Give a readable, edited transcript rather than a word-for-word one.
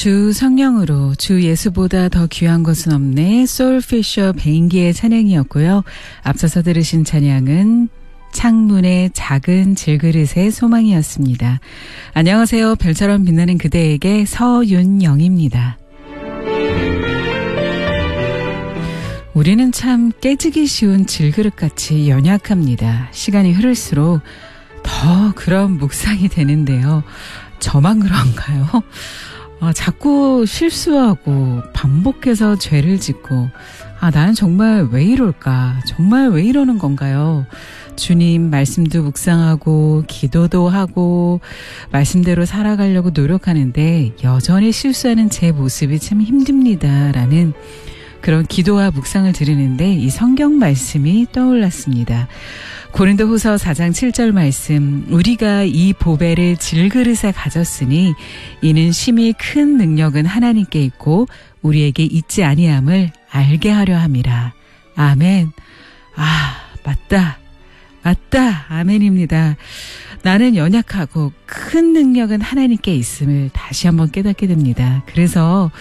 주 성령으로 주 예수보다 더 귀한 것은 없네. 소울피셔 베인기의 찬양이었고요. 앞서서 들으신 찬양은 창문의 작은 질그릇의 소망이었습니다. 안녕하세요. 별처럼 빛나는 그대에게 서윤영입니다. 우리는 참 깨지기 쉬운 질그릇같이 연약합니다. 시간이 흐를수록 더 그런 묵상이 되는데요. 저만 그런가요? 자꾸 실수하고 반복해서 죄를 짓고 나는 정말 왜 이럴까? 정말 왜 이러는 건가요? 주님 말씀도 묵상하고 기도도 하고 말씀대로 살아가려고 노력하는데 여전히 실수하는 제 모습이 참 힘듭니다라는 그런 기도와 묵상을 들으는데 이 성경 말씀이 떠올랐습니다. 고린도후서 4장 7절 말씀, 우리가 이 보배를 질그릇에 가졌으니 이는 심히 큰 능력은 하나님께 있고 우리에게 있지 아니함을 알게 하려 함이라. 아멘. 맞다. 아멘입니다. 나는 연약하고 큰 능력은 하나님께 있음을 다시 한번 깨닫게 됩니다. 그래서